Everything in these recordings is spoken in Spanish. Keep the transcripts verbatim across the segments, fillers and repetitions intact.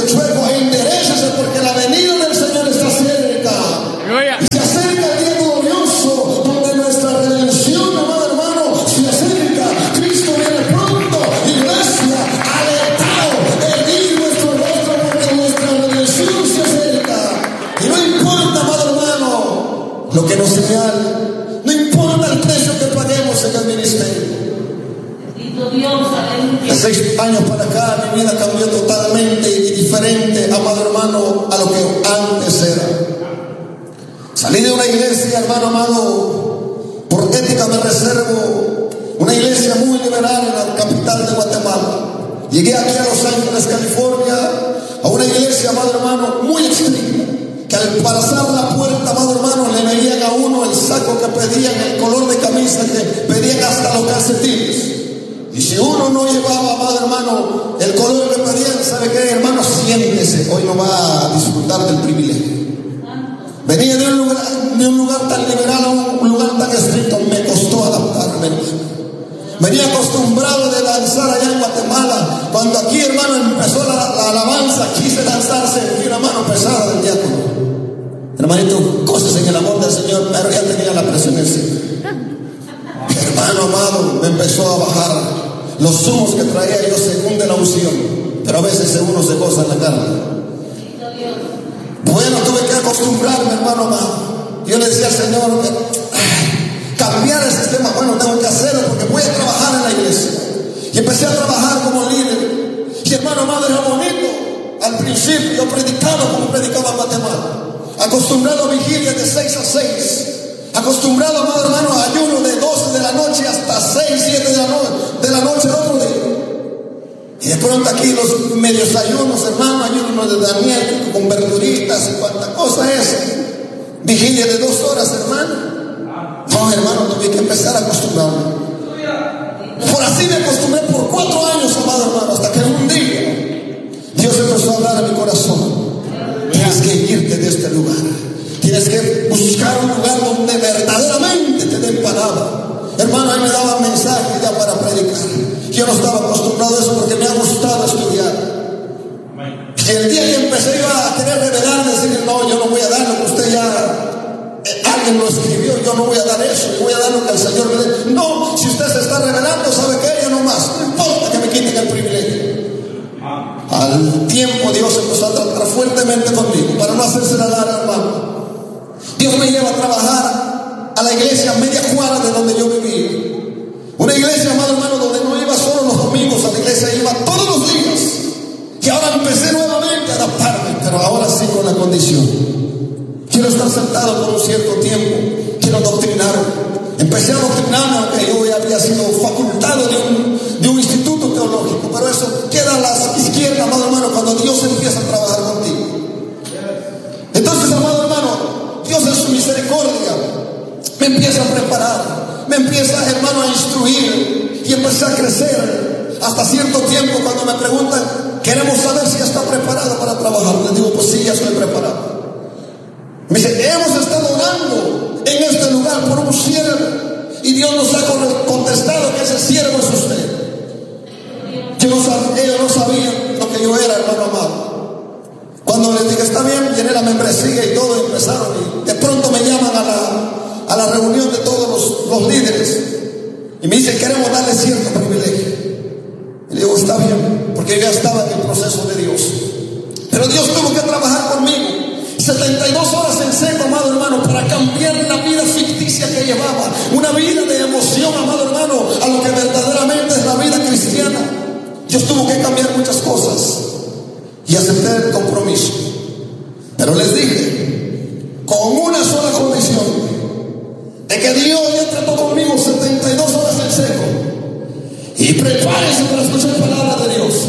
chueco, enderécese porque la venida del Señor está cerca. Y se acerca el día glorioso donde nuestra redención, amado hermano, se acerca. Cristo viene pronto. Iglesia, alertado, erguid vuestro rostro porque nuestra redención se acerca. Y no importa, amado hermano, lo que nos señale, no importa el precio que paguemos en el ministerio. De seis años para acá mi vida cambió totalmente y diferente, amado hermano, a lo que antes era. Salí de una iglesia, hermano amado, por ética me reservo, una iglesia muy liberal en la capital de Guatemala. Llegué aquí a Los Ángeles, California, a una iglesia, amado hermano, muy estricta, que al pasar la puerta, amado hermano, le veían a uno el saco que pedían, el color de camisa que pedían, hasta los calcetines. Y si uno no llevaba, amado hermano, el color que pedían, ¿sabe qué, hermano? Siéntese, hoy no va a disfrutar del privilegio. Venía de un lugar, de un lugar tan liberal a un lugar tan estricto, me costó adaptarme. Venía acostumbrado de danzar allá en Guatemala. Cuando aquí, hermano, empezó la, la alabanza, quise danzar, sentí una mano pesada del diácono. Hermanito, cosas en el amor del Señor, pero ya tenía la presión encima. Hermano amado, me empezó a bajar los humos que traía yo según de la unción, pero a veces uno se goza en la carne. Bueno, tuve que acostumbrarme, hermano amado. Yo le decía al Señor, ay, cambiar el sistema, bueno, tengo que hacerlo porque voy a trabajar en la iglesia. Y empecé a trabajar como líder. Y hermano amado, era bonito. Al principio yo predicaba como predicaba en Guatemala, acostumbrado a vigilias de seis a seis. Acostumbrado, amado hermano, a ayuno de doce de la noche hasta seis, siete de la, no de la noche el otro día. Y de pronto aquí los medios ayunos, hermano, ayuno de Daniel con verduritas y cuánta cosa es. Vigilia de dos horas, hermano. No, hermano, tuve que empezar a acostumbrarme. Por así me acostumbré por cuatro años, amado hermano, hasta que un día Dios empezó a hablar a mi corazón. Tienes que irte de este lugar. Tienes que buscar un lugar donde verdaderamente te den palabra. Hermano, ahí me daban mensajes ya para predicar. Yo no estaba acostumbrado a eso porque me ha gustado estudiar. Y el día que empecé yo a querer revelar, decir, no, yo no voy a dar lo que usted ya, eh, alguien lo escribió, yo no voy a dar eso, yo voy a dar lo que el Señor me dé. No, si usted se está revelando, ¿sabe qué? Yo no más, no importa que me quiten el privilegio. Al tiempo Dios empezó a tratar fuertemente conmigo, para no hacerse la larga, hermano. Dios me lleva a trabajar a la iglesia media cuadra de donde yo vivía. Una iglesia, amado hermano, donde no iba solo los domingos a la iglesia, iba todos los días. Y ahora empecé nuevamente a adaptarme, pero ahora sí con la condición. Quiero estar sentado por un cierto tiempo, quiero doctrinar. Empecé a doctrinarme, aunque yo ya había sido facultado de un, de un instituto teológico, pero eso queda a la izquierda, amado hermano, cuando Dios empieza a trabajar contigo. Entonces, amado hermano, Dios en su misericordia me empieza a preparar, me empieza, hermano, a instruir y empecé a crecer. Hasta cierto tiempo, cuando me preguntan, queremos saber si ya está preparado para trabajar, les digo, pues sí, ya estoy preparado. Me dice, hemos estado orando en este lugar por un siervo y Dios nos ha contestado que ese siervo es usted. Yo no sabía, ellos no sabían lo que yo era, hermano amado. Cuando les dije, está bien, llené la membresía y todo, y empezaron, y de pronto me llaman a la, a la reunión de todos los, los líderes y me dicen, queremos darle cierto privilegio. Y le digo, está bien, porque yo ya estaba en el proceso de Dios. Pero Dios tuvo que trabajar conmigo setenta y dos horas en seco, amado hermano, para cambiar la vida ficticia que llevaba, una vida de emoción, amado hermano, a lo que verdaderamente es la vida cristiana. Dios tuvo que cambiar muchas cosas y acepté el compromiso. Pero les dije, con una sola condición, de que Dios ya trató conmigo setenta y dos horas en seco. Y prepárense para escuchar palabra de Dios.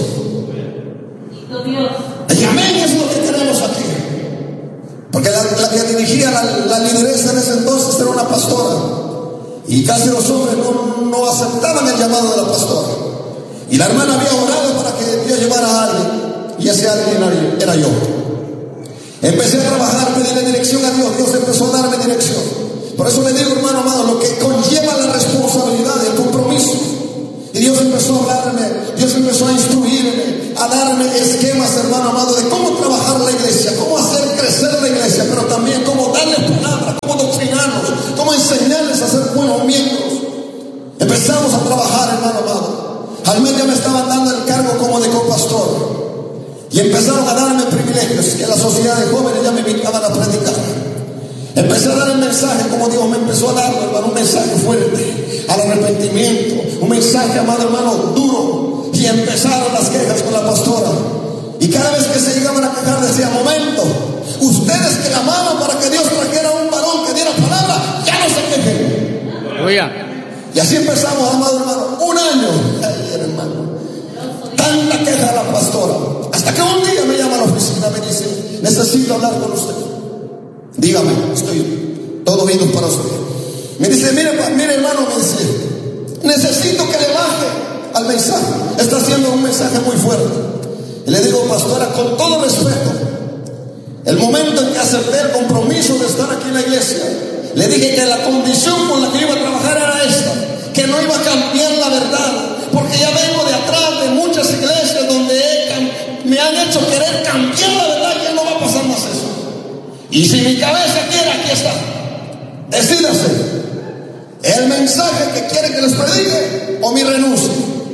Y amén, es lo que tenemos aquí. Porque la, la que dirigía la, la lideresa en ese entonces era una pastora. Y casi los hombres no, no aceptaban el llamado de la pastora. Y la hermana había orado para que Dios llevara a alguien. Y ese alguien era yo. Empecé a trabajar, pedí la dirección a Dios. Dios empezó a darme dirección. Por eso le digo, hermano amado, lo que conlleva la responsabilidad, el compromiso. Y Dios empezó a hablarme, Dios empezó a instruirme, a a darme esquemas, hermano amado, de cómo trabajar la iglesia, cómo hacer crecer la iglesia, pero también cómo darles palabra, cómo doctrinarnos, cómo enseñarles a ser buenos miembros. Empezamos a trabajar, hermano amado. Al mes ya me estaban dando el cargo como de copastor. Y empezaron a darme privilegios que la sociedad de jóvenes ya me invitaban a predicar. Empecé a dar el mensaje como Dios me empezó a dar, hermano, un mensaje fuerte al arrepentimiento, un mensaje, amado hermano, duro. Y empezaron las quejas con la pastora. Y cada vez que se llegaban a quejar decía: momento, ustedes que amaban para que Dios trajera un varón que diera palabra, ya no se quejen. Oiga. Y así empezamos, amado hermano, un año. Ay, hermano, tanta queja a la pastora, hasta que un día me llama a la oficina, me dice: necesito hablar con usted. Dígame, estoy todo oídos para usted. Me dice: mire, mire hermano, me dice, necesito que le baje al mensaje. Está haciendo un mensaje muy fuerte. Y le digo: pastora, con todo respeto, el momento en que acepté el compromiso de estar aquí en la iglesia, le dije que la condición con la que iba a trabajar era esta, que no iba a cambiar la verdad, porque ya vengo de atrás de muchas iglesias donde he, me han hecho querer cambiar la verdad, y no va a pasar más eso. Y si mi cabeza quiere, aquí está. Decídase, el mensaje que quiere que les predique o mi renuncia.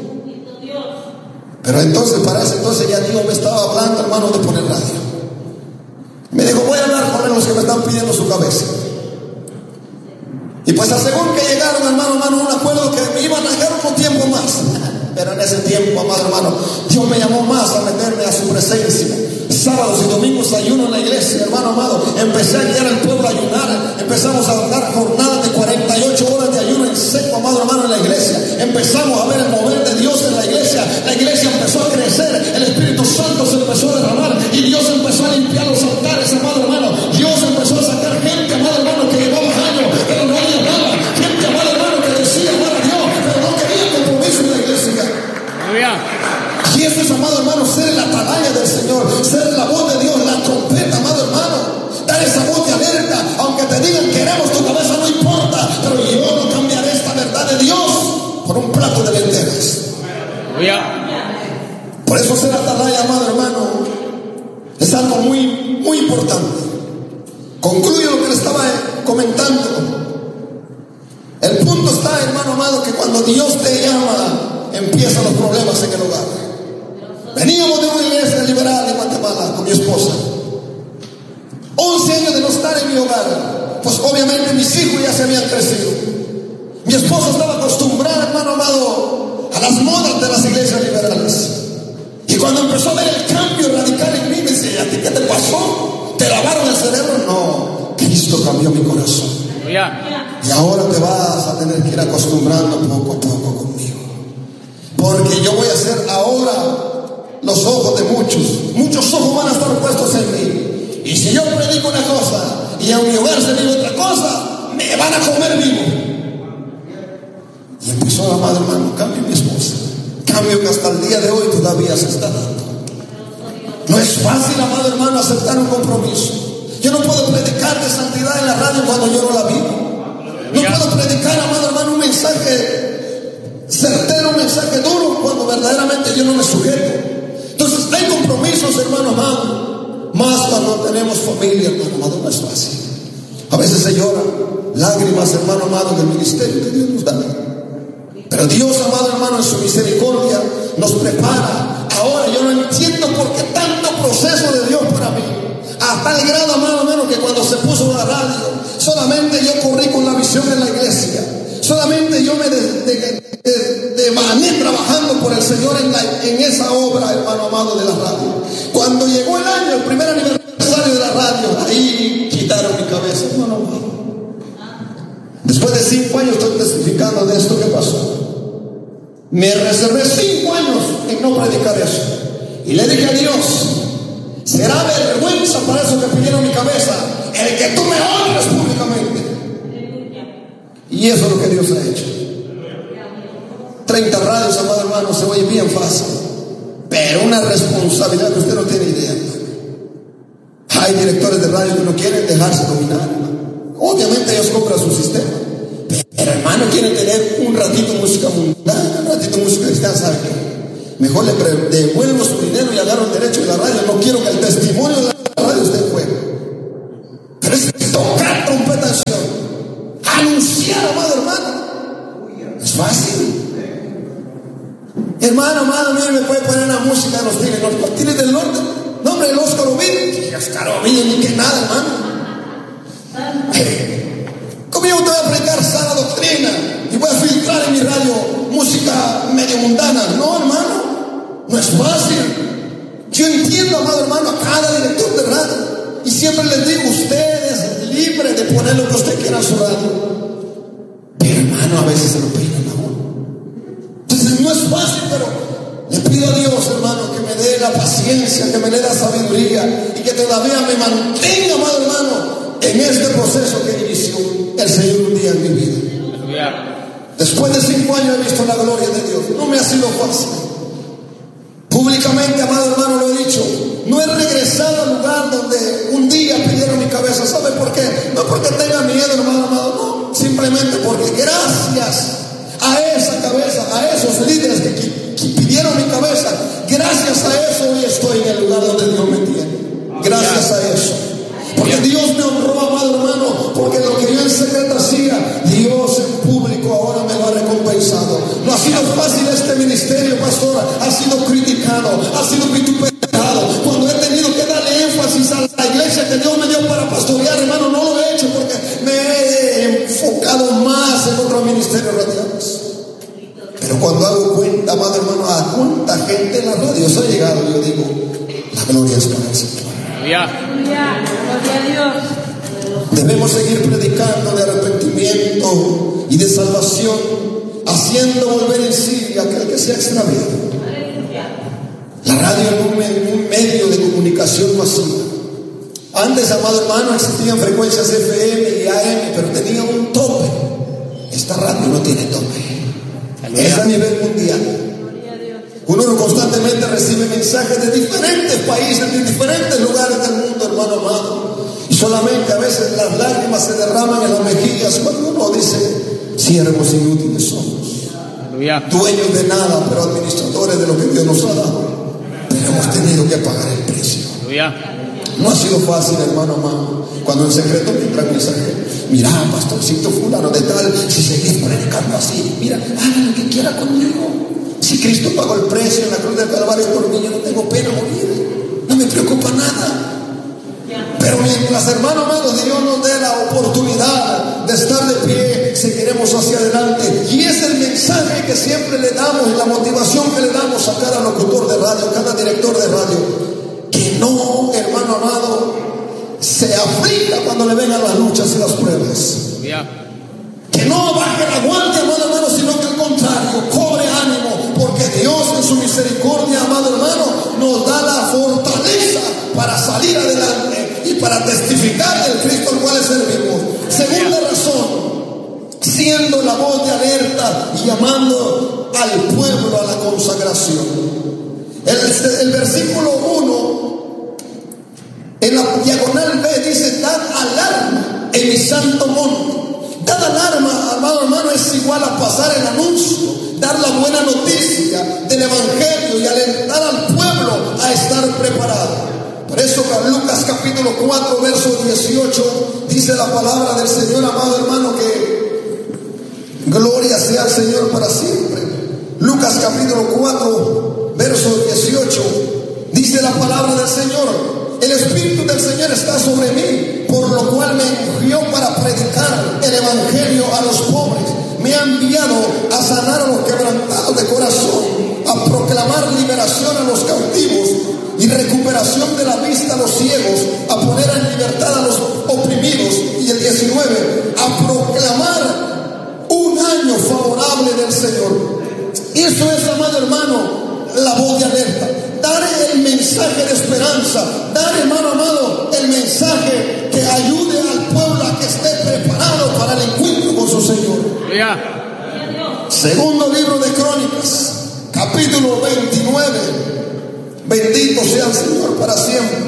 Pero entonces, para ese entonces ya Dios me estaba hablando, hermano, de poner radio. Me dijo: voy a hablar con los que me están pidiendo su cabeza. Y pues, a según que llegaron, hermano, hermano, un acuerdo que me iban a dejar un tiempo más. Pero en ese tiempo, amado hermano, Dios me llamó más a meterme a su presencia. Sábados y domingos ayuno en la iglesia, hermano amado. Empecé a guiar al pueblo a ayunar. Empezamos a dar jornadas de cuarenta y ocho horas de ayuno en seco, amado hermano, en la iglesia. Empezamos a ver el mover de Dios en la iglesia. La iglesia empezó a crecer. El Espíritu Santo se empezó a derramar. Y Dios empezó a limpiar los altares, amado hermano. Dios empezó a sacar gente, amado hermano, que llevaba años, pero no le amaba. Gente, amado hermano, que decía amar a Dios, pero no quería compromiso en la iglesia. Y eso es, amado hermano, ser la atalaya del Señor, ser la voz de Dios, la trompeta, amado hermano, dar esa voz de alerta. Aunque te digan queremos tu cabeza, no importa, pero yo no cambiaré esta verdad de Dios por un plato de lentejas. Por eso ser atalaya, amado hermano, es algo muy, muy importante. Concluyo lo que le estaba comentando. El punto está, hermano amado, que cuando Dios te llama, empiezan los problemas en el hogar. Veníamos de una iglesia liberal en Guatemala con mi esposa. once años de no estar en mi hogar. Pues obviamente mis hijos ya se habían crecido. Mi esposa estaba acostumbrada, hermano amado, a las modas de las iglesias liberales. Y cuando empezó a ver el cambio radical en mí, me decía: ¿a ti qué te pasó? ¿Te lavaron el cerebro? No, Cristo cambió mi corazón. Y ahora te vas a tener que ir acostumbrando poco a poco conmigo. Porque yo voy a hacer ahora los ojos de muchos. Muchos ojos van a estar puestos en mí. Y si yo predico una cosa y en mi hogar se vive otra cosa, me van a comer vivo. Y empezó, amado hermano, cambio mi esposa. Cambio que hasta el día de hoy todavía se está dando. No es fácil, amado hermano, aceptar un compromiso. Yo no puedo predicar de santidad en la radio cuando yo no la vivo. No puedo predicar, amado hermano, un mensaje certero, un mensaje duro, cuando verdaderamente yo no me sujeto. Entonces hay compromisos, hermano amado, más cuando tenemos familia, hermano amado, no es fácil. A veces se lloran lágrimas, hermano amado, del ministerio que Dios nos da. Pero Dios, amado hermano, en su misericordia nos prepara. Ahora yo no entiendo por qué tanto proceso de Dios para mí. A tal grado, amado hermano, que cuando se puso la radio, solamente yo corrí con la visión en la iglesia. Solamente yo me de, de, de, de mané trabajando por el Señor en, la, en esa obra, hermano amado, de la radio. Cuando llegó el año, el primer aniversario de la radio, ahí quitaron mi cabeza, hermano amado. Después de cinco años estoy testificando de esto que pasó. Me reservé cinco años en no predicar eso. Y le dije a Dios: será vergüenza para eso que pidieron mi cabeza, el que tú me honres públicamente. Y eso es lo que Dios ha hecho. treinta radios, amado hermano, se oye bien fácil, pero una responsabilidad que usted no tiene idea. Hay directores de radio que no quieren dejarse dominar. Obviamente ellos compran su sistema, pero hermano, quieren tener un ratito música mundana, un ratito música cristiana, ¿sabe qué? Mejor le devuelvo su dinero y agarro el derecho de la radio. No quiero que el testimonio de la radio esté en juego. Pero es tocar trompeta en Sion, anunciar, amado hermano. Es fácil. Hermano, amado, mire, me puede poner la música de los Tigres, los Tigres del Norte. No, hombre, el Oscar Ovidio. Oscar Ovidio, ni que nada, hermano. Hey, ¿cómo yo te voy a predicar sana doctrina y voy a filtrar en mi radio música medio mundana? No, hermano. No es fácil. Yo entiendo, amado hermano, a cada director de radio. Y siempre les digo, usted es libre de poner lo que usted quiera en su radio. Pero hermano, a veces se lo peinan a uno. Entonces no es fácil, pero le pido a Dios, hermano, que me dé la paciencia, que me dé la sabiduría y que todavía me mantenga, amado hermano, en este proceso que inició el Señor un día en mi vida. Después de cinco años he visto la gloria de Dios. No me ha sido fácil. Públicamente, amado hermano, lo he dicho, no he regresado al lugar donde un día pidieron mi cabeza. ¿Sabe por qué? No porque tenga miedo, hermano amado, no, simplemente porque gracias a esa cabeza, a esos líderes que, que pidieron mi cabeza, gracias a eso hoy estoy en el lugar donde Dios me tiene. Gracias a eso. Porque Dios me honró, amado hermano, porque lo que yo en secreto hacía, Dios en público ahora me lo ha recompensado. No ha sido fácil este ministerio, pastora, ha sido criticado, ha sido vituperado. Cuando he tenido que darle énfasis a la iglesia que Dios me dio para pastorear, hermano, no lo he hecho porque me he enfocado más en otros ministerios radiales. Pero cuando hago cuenta, amado hermano, a cuánta gente en la radio ha llegado, yo digo, la gloria es para el Señor. Gloria a Dios. Debemos seguir predicando de arrepentimiento y de salvación, haciendo volver en sí a aquel que se ha extraviado. La radio es un, un medio de comunicación masiva. Antes, amado hermano, existían frecuencias F M y A M, pero tenía un tope. Esta radio no tiene tope. Es a nivel mundial. Uno constantemente recibe mensajes de diferentes países, de diferentes lugares del mundo, hermano amado. Y solamente a veces las lágrimas se derraman en las mejillas cuando uno dice, siervos inútiles somos. Aleluya. Dueños de nada, pero administradores de lo que Dios nos ha dado. Pero hemos tenido que pagar el precio. Aleluya. No ha sido fácil, hermano amado. Cuando en secreto me entra un mensaje, mira, pastorcito fulano de tal, si seguís predicando así, mira, haga lo que quiera conmigo. Si Cristo pagó el precio en la cruz del Calvario por mí, yo no tengo pena morir. No me preocupa nada. Pero mientras, hermano amado, Dios nos dé la oportunidad de estar de pie, seguiremos hacia adelante. Y es el mensaje que siempre le damos, la motivación que le damos a cada locutor de radio, a cada director de radio. Que no, hermano amado, se aflija cuando le vengan las luchas y las pruebas. Que no baje la guardia, amado hermano, sino que al contrario, cobre ánimo, porque Dios en su misericordia, amado hermano, nos da la fortaleza para salir adelante y para testificar del Cristo al cual servimos. Segunda razón, siendo la voz de alerta y llamando al pueblo a la consagración. El, el versículo uno, en la diagonal B, dice: dad alarma en mi santo monte. Dar alarma, amado hermano, es igual a pasar el anuncio, dar la buena noticia del Evangelio y alentar al pueblo a estar preparado. Por eso Lucas capítulo cuatro, verso dieciocho, dice la palabra del Señor, amado hermano, que gloria sea al Señor para siempre. Lucas capítulo cuatro, verso dieciocho, dice la palabra del Señor: el Espíritu del Señor está sobre mí, por lo cual me ungió para predicar el Evangelio a los pobres. Me ha enviado a sanar a los quebrantados de corazón, a proclamar liberación a los cautivos y recuperación de la vista a los ciegos, a poner en libertad a los oprimidos. Y el diecinueve, a proclamar un año favorable del Señor. Eso es, amado hermano, la voz de alerta. Dar el mensaje de esperanza, dar, hermano amado, el mensaje que ayude al pueblo a que esté preparado para el encuentro con su Señor. Yeah. Segundo libro de Crónicas, capítulo veintinueve. Bendito sea el Señor para siempre.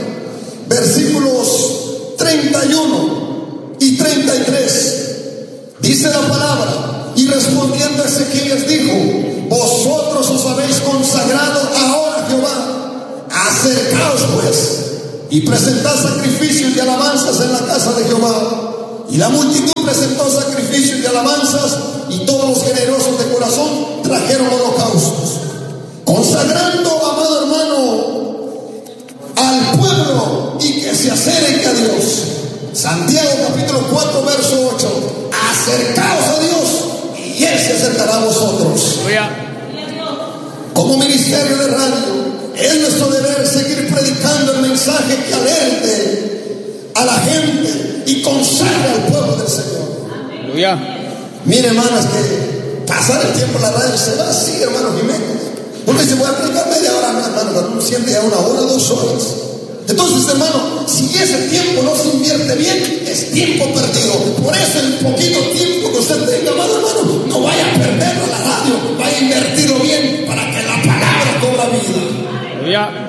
Versículos treinta y uno y treinta y tres. Dice la palabra: Y respondiendo Ezequías dijo: vosotros os habéis consagrado ahora a Jehová, acercaos pues y presentad sacrificios y alabanzas en la casa de Jehová. Y la multitud presentó sacrificios y alabanzas, y todos los generosos de corazón trajeron holocaustos, consagrando, amado hermano, al pueblo y que se acerque a Dios. Santiago capítulo cuatro verso ocho: acercaos a Dios y Él se acercará a vosotros. Como ministerio de radio es nuestro deber seguir predicando el mensaje que alerte a la gente y consagre al pueblo del Señor. Aleluya. Mire, hermanos, que pasar el tiempo en la radio se va así, hermano Jiménez. Uno dice: voy a predicar media hora, no, hermano, uno siente ya una hora, dos horas. Entonces, hermano, si ese tiempo no se invierte bien, es tiempo perdido. Por eso el poquito tiempo que usted tenga, amado hermano, no vaya a perderlo en la radio, vaya a invertirlo bien para que la palabra cobra vida. Aleluya.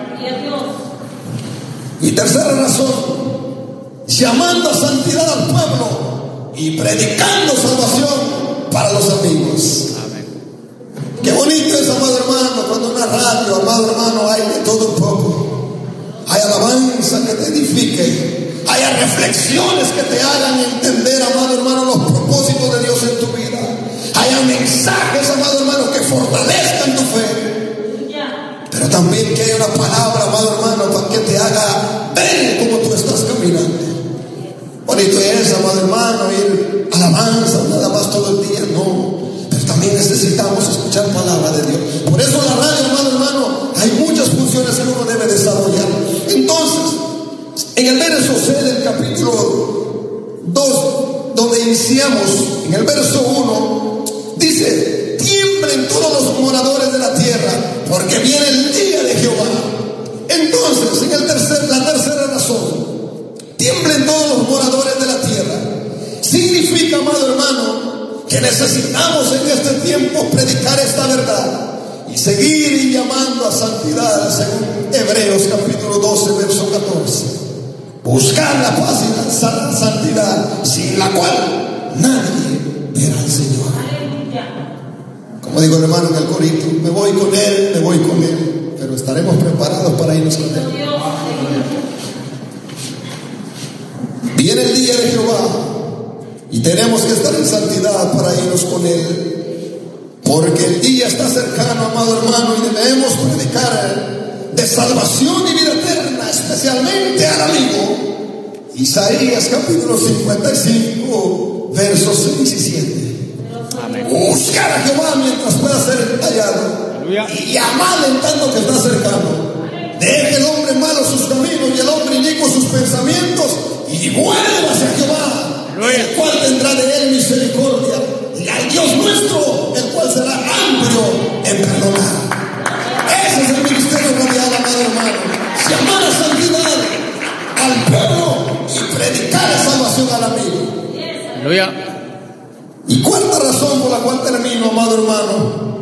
Y tercera razón: llamando a santidad al pueblo y predicando salvación para los amigos. Amén. Qué bonito es, amado hermano, cuando en una radio, amado hermano, hay de todo un poco. Hay alabanza que te edifique, hay reflexiones que te hagan entender, amado hermano, los propósitos de Dios en tu vida. Hay mensajes, amado hermano, que fortalezcan tu fe. Pero también que haya una palabra, amado hermano, para que te haga ver cómo tú estás caminando. Bonito es, amado hermano, ir alabanza nada más todo el día, no. Pero también necesitamos escuchar palabra de Dios. Por eso la radio, amado hermano, hay muchas funciones que uno debe desarrollar. Entonces, en el verso C del capítulo dos, donde iniciamos, en el verso uno, dice: tiemblen todos los moradores de la tierra, porque viene el día de Jehová. Entonces, en el tercer, la tercera razón, tiemblen todos los moradores de la tierra, significa, amado hermano, que necesitamos en este tiempo predicar esta verdad y seguir llamando a santidad, según Hebreos capítulo doce verso catorce. Buscar la paz y la santidad, sin la cual nadie verá al Señor. Como digo el hermano en el corito: me voy con Él, me voy con Él, pero estaremos preparados para irnos con Él. Viene el día de Jehová y tenemos que estar en santidad para irnos con Él, porque el día está cercano, amado hermano, y debemos predicar de salvación y vida eterna, especialmente al amigo. Isaías capítulo cincuenta y cinco versos seis y siete. Amén. Buscar a Jehová mientras pueda ser hallado. Aleluya. Y llamar en tanto que está cercano. Deje el hombre malo sus caminos y el hombre inicuo sus pensamientos, y vuelva hacia Jehová, Aleluya, el cual tendrá de él misericordia, y al Dios nuestro, el cual será amplio en perdonar. Ese es el ministerio radial, amado hermano: llamar a santidad al pueblo y predicar la salvación al amigo. Aleluya. Y cuarta razón por la cual termino, amado hermano,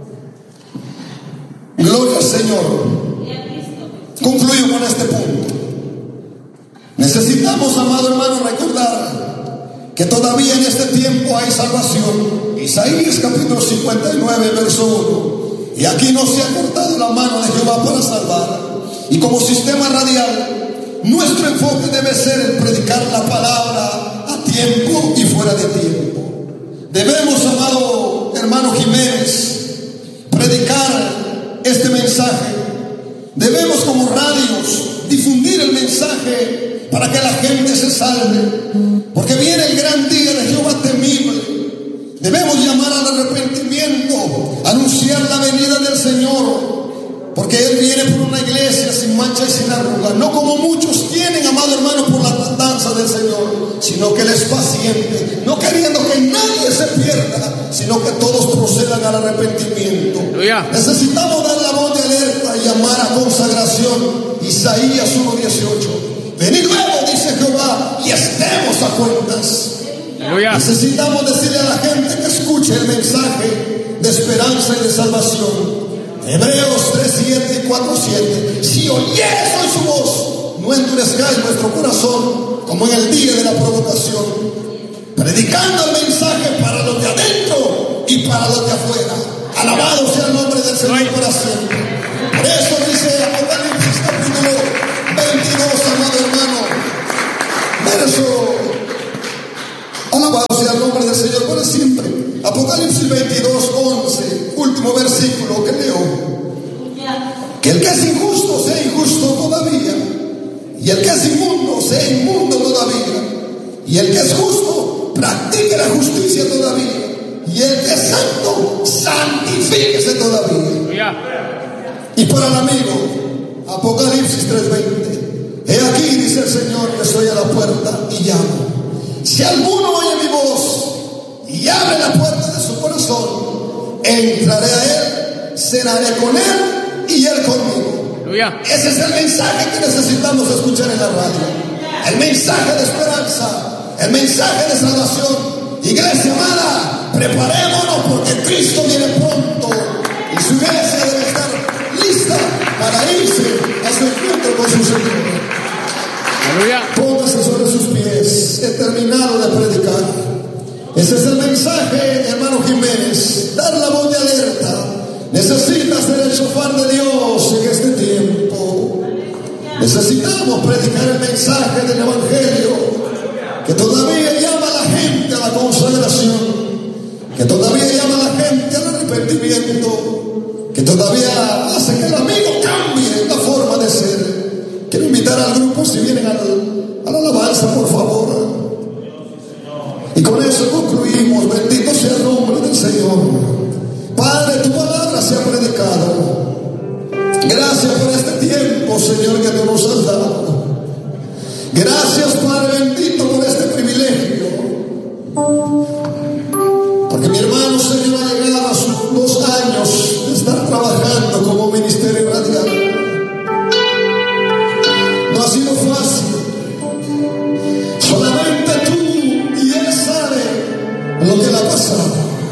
gloria al Señor. Concluyo con este punto. Necesitamos, amado hermano, recordar que todavía en este tiempo hay salvación. Isaías capítulo cincuenta y nueve verso uno: y aquí no se ha cortado la mano de Jehová para salvar. Y como sistema radial, nuestro enfoque debe ser el predicar la palabra a tiempo y fuera de tiempo. Debemos, amado hermano Jiménez, predicar este mensaje. Debemos, como radios, difundir el mensaje para que la gente se salve, porque viene el gran día de Jehová temible. Debemos llamar al arrepentimiento, anunciar la venida del Señor, porque Él viene por una iglesia sin mancha y sin arruga, no como muchos tienen, amado hermano, por la tardanza del Señor, sino que Él es paciente, no queriendo que nadie se pierda, sino que todos procedan al arrepentimiento. Aleluya. Necesitamos dar la voz de alerta y llamar a consagración. Isaías uno dieciocho: venid luego, dice Jehová, y estemos a cuentas. Aleluya. Necesitamos decirle a la gente que escuche el mensaje de esperanza y de salvación. Hebreos tres siete y cuatro siete: si oyeres hoy su voz, no endurezcáis vuestro corazón como en el día de la provocación. Predicando el mensaje para los de adentro los de afuera. Alabado sea el nombre del Señor para siempre. Por eso dice Apocalipsis capítulo veintidós, amado hermano, verso, alabado sea el nombre del Señor para siempre. Apocalipsis veintidós, once, último versículo que leo. Que el que es injusto sea injusto todavía, y el que es inmundo sea inmundo todavía, y el que es justo practique la justicia todavía, y el que es santo santifíquese todavía. Y para el amigo, Apocalipsis tres veinte, he aquí, dice el Señor, que estoy a la puerta y llamo. Si alguno oye mi voz y abre la puerta de su corazón, entraré a él, cenaré con él y él conmigo. Aleluya. Ese es el mensaje que necesitamos escuchar en la radio. El mensaje de esperanza, el mensaje de salvación. Iglesia amada, preparémonos porque Cristo viene pronto y su iglesia debe estar lista para irse a su encuentro con su Señor. Aleluya. Póngase sobre sus pies. He terminado de predicar. Ese es el mensaje, hermano Jiménez. Dar la voz de alerta. Necesitas ser el shofar de Dios en este tiempo. Necesitamos predicar el mensaje del Evangelio, que todavía llama a la gente a la consagración, que todavía llama a la gente al arrepentimiento, que todavía hace que el amigo cambie la forma de ser. Quiero invitar al grupo, si vienen al, a la alabanza, por favor. Y con eso concluimos. Bendito sea el nombre del Señor. Padre, tu palabra se ha predicado. Gracias por este tiempo, Señor, que tú nos has dado. Gracias, Padre bendito, por este privilegio. Porque mi hermano, Señor, ha llegado a sus dos años de estar trabajando como ministerio radial. No ha sido fácil. Solamente tú y Él sabe lo que le ha pasado.